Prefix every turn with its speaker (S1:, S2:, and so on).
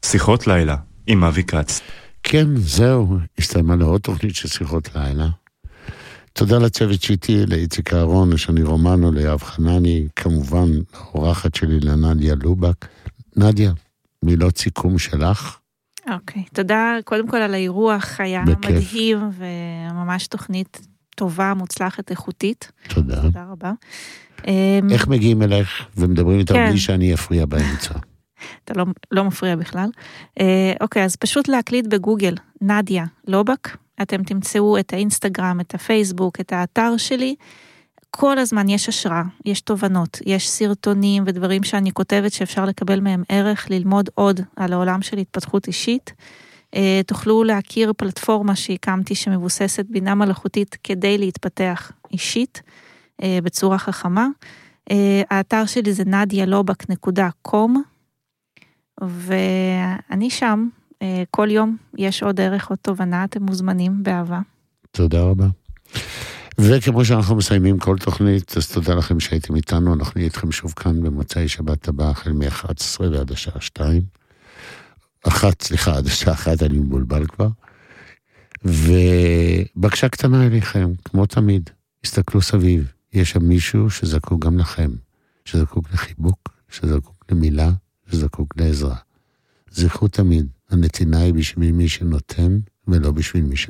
S1: שיחות לילה עם אבי כץ.
S2: כן, זהו, הסתיימה לעוד תוכנית של שיחות לילה. תודה לצוות שאיתי, לאיציק אהרון, לשני רומנו, ליאב חנני, כמובן לאורחת שלי, לנדיה לובק. נדיה, מילות סיכום שלך.
S3: אוקיי, תודה קודם כל על האירוח, היה מדהים וממש תוכנית טובה, מוצלחת, איכותית.
S2: תודה.
S3: תודה רבה.
S2: איך מגיעים אליך ומדברים איתם בלי שאני אפריע באמצע?
S3: אתה לא מפריע בכלל. אוקיי, אז פשוט להקליט בגוגל, נדיה לובק, אתם תמצאו את האינסטגרם, את הפייסבוק, את האתר שלי, כל הזמן יש השראה, יש תובנות, יש סרטונים ודברים שאני כותבת שאפשר לקבל מהם ערך, ללמוד עוד על העולם של התפתחות אישית, תוכלו להכיר פלטפורמה שהקמתי שמבוססת בינה מלאכותית כדי להתפתח אישית, בצורה חכמה, האתר שלי זה nadialobak.com, ואני שם, כל יום יש עוד ערך, עוד תובנה, אתם מוזמנים באהבה.
S2: תודה רבה. וכמו שאנחנו מסיימים כל תוכנית, אז תודה לכם שהייתם איתנו, אנחנו נהיה איתכם שוב כאן במוצאי שבת הבא, החל מ-11 ועד השעה 2. עד השעה 1, אני מבולבל כבר. ובקשה קטנה אליכם, כמו תמיד, הסתכלו סביב, יש שם מישהו שזקוק גם לכם, שזקוק לחיבוק, שזקוק למילה, שזקוק לעזרה. זכרו תמיד, הנתינה היא בשביל מי שנותן, ולא בשביל מי שנותן.